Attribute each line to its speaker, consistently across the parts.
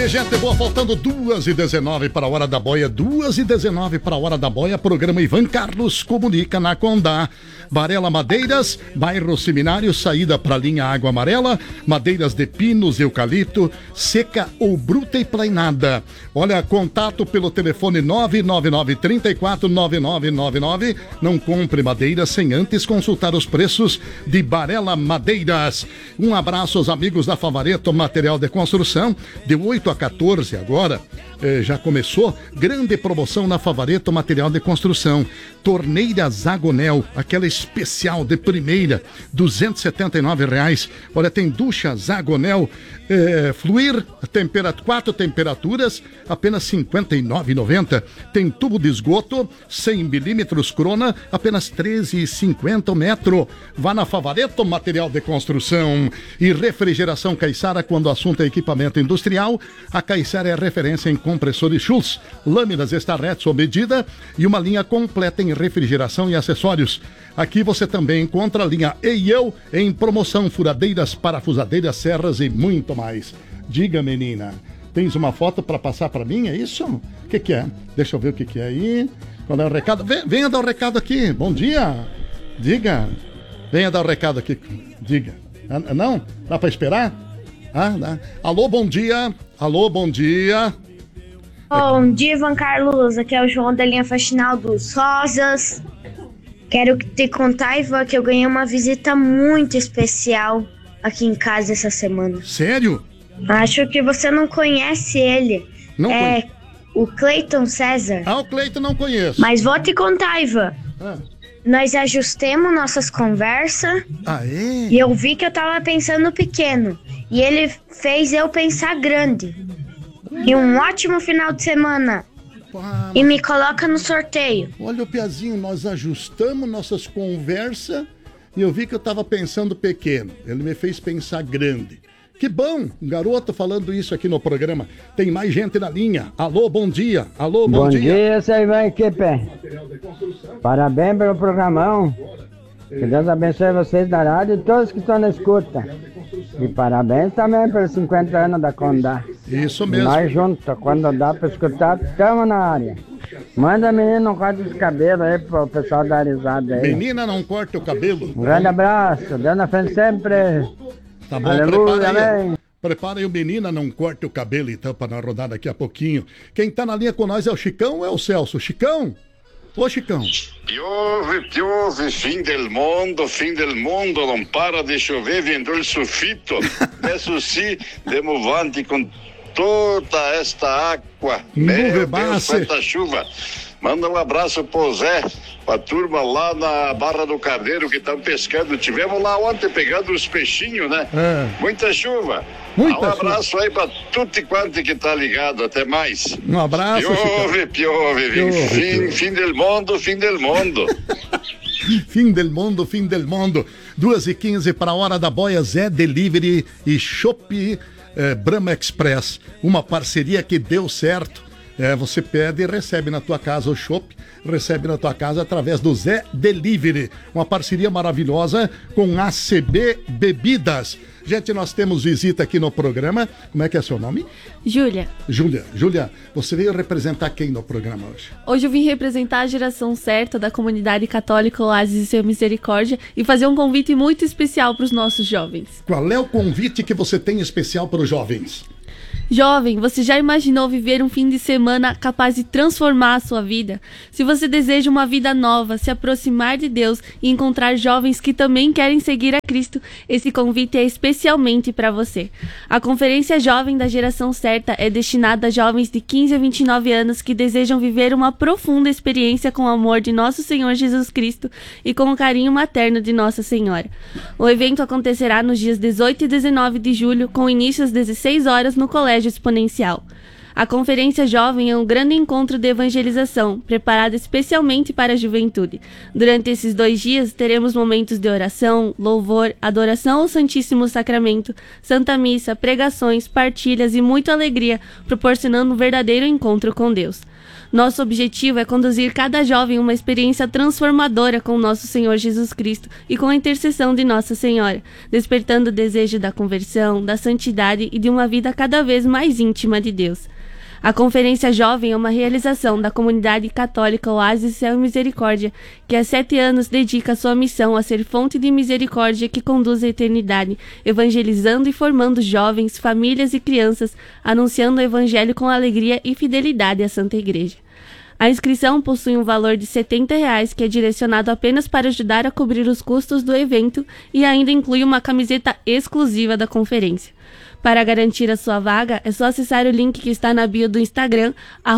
Speaker 1: gente boa, faltando 2h19 para a hora da boia, 2h19 para a hora da boia, programa Ivan Carlos comunica na Condá. Varela Madeiras, bairro Seminário, saída para a linha Água Amarela, madeiras de pinos, eucalipto, seca ou bruta e plainada. Olha, contato pelo telefone 999-349999. Não compre madeira sem antes consultar os preços de Varela Madeiras. Um abraço aos amigos da Favareto Material de Construção, de 8 a 14 agora, já começou, grande promoção na Favareto Material de Construção. Torneira Zagonel, aquela especial de primeira, R$279. Olha, tem ducha Zagonel Fluir, 4 temperaturas, apenas R$59,90. Tem tubo de esgoto, 100 milímetros Crona, apenas R$13,50 o metro. Vá na Favareto Material de Construção. E refrigeração Caiçara, quando o assunto é equipamento industrial, a Caiçara é a referência em compressores Schultz, lâminas Starrett sob medida e uma linha completa em refrigeração e acessórios. Aqui você também encontra a linha EIEL em promoção, furadeiras, parafusadeiras, serras e muito mais. Diga, menina, tens uma foto para passar para mim, é isso? O que é? Deixa eu ver o que é aí. Qual é o recado? Venha dar o recado aqui. Bom dia. Diga. Venha dar o recado aqui. Diga. Não? Dá para esperar? Dá. Alô, bom dia. Alô, bom dia.
Speaker 2: Bom dia, Ivan Carlos. Aqui é o João da linha Faxinal dos Rosas. Quero te contar, Ivan, que eu ganhei uma visita muito especial aqui em casa essa semana.
Speaker 1: Sério?
Speaker 2: Acho que você não conhece ele.
Speaker 1: Não
Speaker 2: é o Cleiton César.
Speaker 1: O Cleiton não conheço.
Speaker 2: Mas vou te contar, Ivan. Nós ajustemos nossas conversas.
Speaker 1: É?
Speaker 2: E eu vi que eu tava pensando pequeno. E ele fez eu pensar grande. E um ótimo final de semana. E me coloca no sorteio.
Speaker 1: Olha o Piazinho, nós ajustamos nossas conversas e eu vi que eu tava pensando pequeno. Ele me fez pensar grande. Que bom, garoto falando isso aqui no programa. Tem mais gente na linha. Alô, bom dia. Alô, bom dia.
Speaker 3: Bom dia, seu Ivan Equipe. Parabéns pelo programão. Que Deus abençoe vocês da rádio e todos que estão na escuta. E parabéns também pelos 50 anos da Condá.
Speaker 1: Isso mesmo.
Speaker 3: Nós juntos, quando dá pra escutar, estamos na área. Manda menino, não corta os cabelos aí pro pessoal dar risada aí.
Speaker 1: Menina, não corta o cabelo.
Speaker 3: Um grande abraço, Deus na frente sempre.
Speaker 1: Tá bom,
Speaker 3: aleluia, amém.
Speaker 1: Prepara aí o Menina, não corta o cabelo então para nós rodar daqui a pouquinho. Quem tá na linha com nós é o Chicão ou é o Celso? Chicão? Ô, Chicão.
Speaker 4: Piove, fim del mundo, não para de chover, vendeu o sulfito. Isso sim, demovante com toda esta água. Meu Deus, quanta chuva. Manda um abraço pro Zé, pra turma lá na Barra do Carneiro que estão pescando. Tivemos lá ontem pegando os peixinhos, né? Muita chuva. Um abraço aí pra tudo e quanto que tá ligado. Até mais.
Speaker 1: Um abraço.
Speaker 4: Piove. Fim del mundo. Fim
Speaker 1: del mundo. 2h15 para a hora da boia. Zé Delivery e Shop Brahma Express. Uma parceria que deu certo. Você pede e recebe na tua casa o chopp, recebe na tua casa através do Zé Delivery. Uma parceria maravilhosa com ACB Bebidas. Gente, nós temos visita aqui no programa. Como é que é seu nome?
Speaker 5: Júlia,
Speaker 1: você veio representar quem no programa hoje?
Speaker 5: Hoje eu vim representar a geração certa da comunidade católica Oásis e Seu Misericórdia e fazer um convite muito especial para os nossos jovens.
Speaker 1: Qual é o convite que você tem especial para os jovens?
Speaker 5: Jovem, você já imaginou viver um fim de semana capaz de transformar a sua vida? Se você deseja uma vida nova, se aproximar de Deus e encontrar jovens que também querem seguir a Cristo, esse convite é especialmente para você. A Conferência Jovem da Geração Certa é destinada a jovens de 15 a 29 anos que desejam viver uma profunda experiência com o amor de nosso Senhor Jesus Cristo e com o carinho materno de Nossa Senhora. O evento acontecerá nos dias 18 e 19 de julho, com início às 16 horas no Colégio Exponencial. A Conferência Jovem é um grande encontro de evangelização, preparado especialmente para a juventude. Durante esses 2 dias, teremos momentos de oração, louvor, adoração ao Santíssimo Sacramento, Santa Missa, pregações, partilhas e muita alegria, proporcionando um verdadeiro encontro com Deus. Nosso objetivo é conduzir cada jovem a uma experiência transformadora com o nosso Senhor Jesus Cristo e com a intercessão de Nossa Senhora, despertando o desejo da conversão, da santidade e de uma vida cada vez mais íntima de Deus. A Conferência Jovem é uma realização da comunidade católica Oásis Céu e Misericórdia, que há 7 anos dedica sua missão a ser fonte de misericórdia que conduz à eternidade, evangelizando e formando jovens, famílias e crianças, anunciando o Evangelho com alegria e fidelidade à Santa Igreja. A inscrição possui um valor de R$ 70, que é direcionado apenas para ajudar a cobrir os custos do evento e ainda inclui uma camiseta exclusiva da conferência. Para garantir a sua vaga, é só acessar o link que está na bio do Instagram,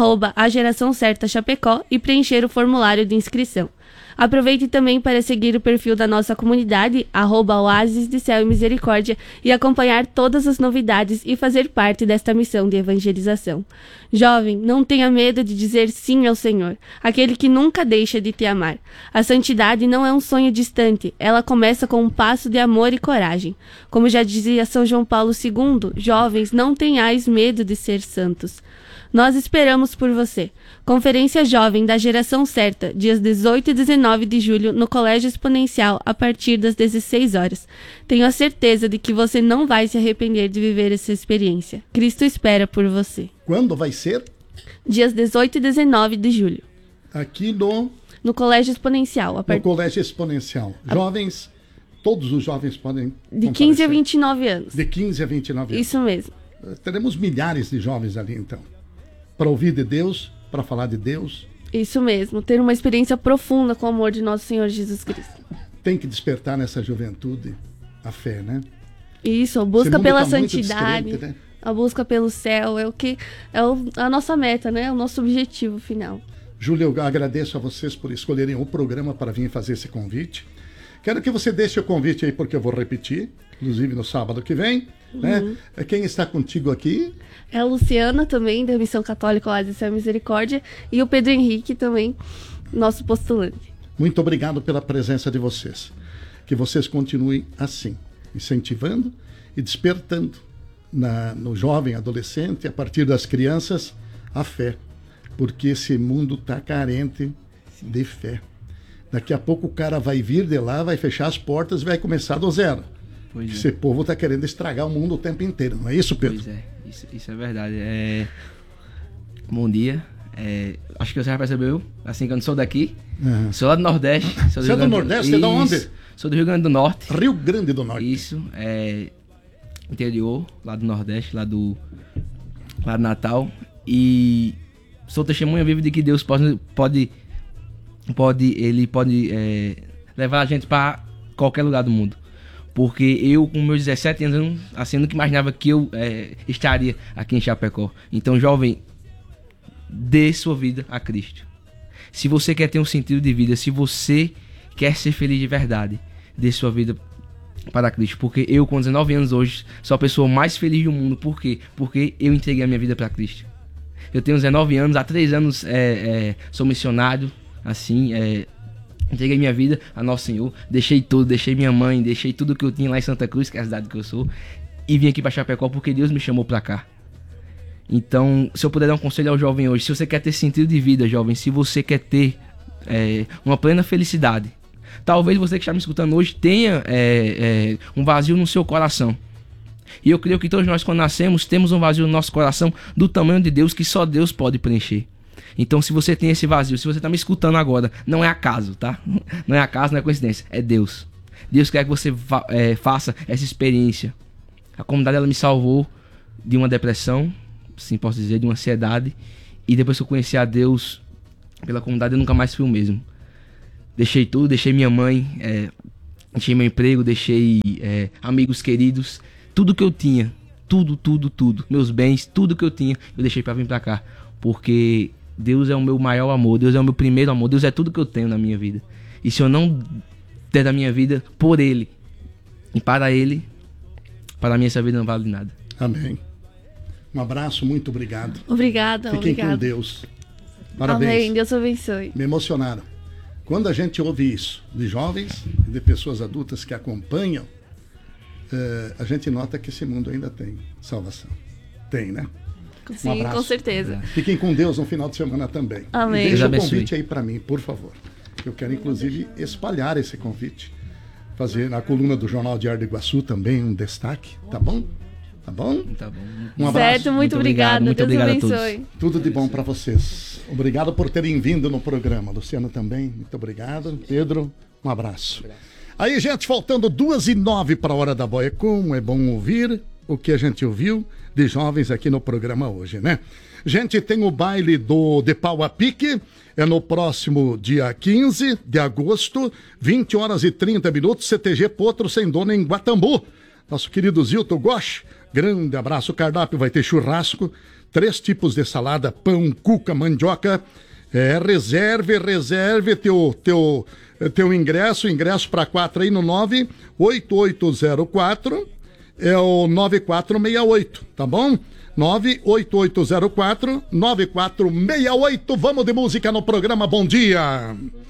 Speaker 5: @ageraçãocertachapecó, e preencher o formulário de inscrição. Aproveite também para seguir o perfil da nossa comunidade, @Oásis de Céu e Misericórdia, e acompanhar todas as novidades e fazer parte desta missão de evangelização. Jovem, não tenha medo de dizer sim ao Senhor, aquele que nunca deixa de te amar. A santidade não é um sonho distante, ela começa com um passo de amor e coragem. Como já dizia São João Paulo II, jovens, não tenhais medo de ser santos. Nós esperamos por você. Conferência Jovem da Geração Certa, dias 18 e 19 de julho, no Colégio Exponencial, a partir das 16 horas. Tenho a certeza de que você não vai se arrepender de viver essa experiência. Cristo espera por você.
Speaker 1: Quando vai ser?
Speaker 5: Dias 18 e 19 de julho.
Speaker 1: Aqui no
Speaker 5: Colégio Exponencial.
Speaker 1: No Colégio Exponencial. Jovens, todos os jovens podem
Speaker 5: de 15 a 29 anos.
Speaker 1: De 15 a 29 anos.
Speaker 5: Isso mesmo.
Speaker 1: Teremos milhares de jovens ali, então. Para ouvir de Deus, para falar de Deus.
Speaker 5: Isso mesmo, ter uma experiência profunda com o amor de nosso Senhor Jesus Cristo.
Speaker 1: Tem que despertar nessa juventude a fé, né?
Speaker 5: Isso, a busca pela santidade,
Speaker 1: descrente, né?
Speaker 5: A busca pelo céu, a nossa meta, né? O nosso objetivo final.
Speaker 1: Júlia, eu agradeço a vocês por escolherem o programa para vir fazer esse convite. Quero que você deixe o convite aí, porque eu vou repetir, inclusive no sábado que vem. Né? Quem está contigo aqui?
Speaker 5: É a Luciana também, da Missão Católica Oásis Céu e Misericórdia, e o Pedro Henrique também, nosso postulante.
Speaker 1: Muito obrigado pela presença de vocês. Que vocês continuem assim, incentivando e despertando no jovem, adolescente, a partir das crianças, a fé. Porque esse mundo está carente de fé. Daqui a pouco o cara vai vir de lá, vai fechar as portas e vai começar do zero. Esse povo está querendo estragar o mundo o tempo inteiro, não é isso, Pedro?
Speaker 6: Pois é, isso é verdade. Bom dia. Acho que você já percebeu, assim, que eu não sou daqui. Sou lá do Nordeste.
Speaker 1: Você é do Nordeste? Você é de onde?
Speaker 6: Sou do Rio Grande do Norte.
Speaker 1: Rio Grande do Norte.
Speaker 6: Isso, interior, lá do Nordeste, lá do Natal. E sou testemunha viva de que Deus pode levar a gente para qualquer lugar do mundo. Porque eu, com meus 17 anos, assim, nunca imaginava que eu estaria aqui em Chapecó. Então, jovem, dê sua vida a Cristo. Se você quer ter um sentido de vida, se você quer ser feliz de verdade, dê sua vida para Cristo. Porque eu, com 19 anos hoje, sou a pessoa mais feliz do mundo. Por quê? Porque eu entreguei a minha vida para Cristo. Eu tenho 19 anos, há 3 anos sou missionário, assim, entreguei minha vida a Nosso Senhor, deixei tudo, deixei minha mãe, deixei tudo que eu tinha lá em Santa Cruz, que é a cidade que eu sou, e vim aqui para Chapecó porque Deus me chamou para cá. Então, se eu puder dar um conselho ao jovem hoje, se você quer ter sentido de vida, jovem, se você quer ter uma plena felicidade, talvez você que está me escutando hoje tenha um vazio no seu coração. E eu creio que todos nós, quando nascemos, temos um vazio no nosso coração do tamanho de Deus, que só Deus pode preencher. Então, se você tem esse vazio, se você está me escutando agora, não é acaso, tá? Não é acaso, não é coincidência, é Deus. Deus quer que você faça essa experiência. A comunidade, ela me salvou de uma depressão, sim, posso dizer, de uma ansiedade. E depois que eu conheci a Deus pela comunidade, eu nunca mais fui o mesmo. Deixei tudo, deixei minha mãe, deixei meu emprego, deixei amigos queridos. Tudo que eu tinha, tudo. Meus bens, tudo que eu tinha, eu deixei para vir para cá. Porque Deus é o meu maior amor, Deus é o meu primeiro amor, Deus é tudo que eu tenho na minha vida. E se eu não der da minha vida por Ele e para Ele, para mim essa vida não vale nada.
Speaker 1: Amém. Um abraço, muito obrigado.
Speaker 5: Obrigada.
Speaker 1: Fiquem com Deus. Parabéns.
Speaker 5: Amém, Deus abençoe.
Speaker 1: Me emocionaram. Quando a gente ouve isso de jovens e de pessoas adultas que acompanham, a gente nota que esse mundo ainda tem salvação. Tem, né?
Speaker 5: Sim,
Speaker 1: Um abraço.
Speaker 5: com certeza.
Speaker 1: Fiquem com Deus no final de semana também.
Speaker 5: Amém.
Speaker 1: E deixa o
Speaker 6: Deus abençoe.
Speaker 1: convite aí para mim, por favor. Eu quero, inclusive, espalhar esse convite. Fazer na coluna do Jornal Diário do Iguaçu também um destaque, tá bom? Tá bom?
Speaker 6: Tá bom.
Speaker 1: Um abraço.
Speaker 5: Certo, muito obrigada.
Speaker 6: Muito
Speaker 5: Deus
Speaker 6: obrigado a todos.
Speaker 5: abençoe.
Speaker 1: Tudo de bom para vocês. Obrigado por terem vindo no programa. Luciano também, muito obrigado. Pedro, um abraço. Aí, gente, faltando 2:09 para a hora da boia. Como é bom ouvir o que a gente ouviu de jovens aqui no programa hoje, né? Gente, tem o baile de Pau a Pique, é no próximo dia 15 de agosto, 20h30, CTG Potro Sem Dono em Guatambu. Nosso querido Zilton Gosch, grande abraço. O cardápio vai ter churrasco, 3 tipos de salada, pão, cuca, mandioca. Reserve teu ingresso para 4 aí no 98804 é o 9468, tá bom? 98804 9468. Vamos de música no programa. Bom dia.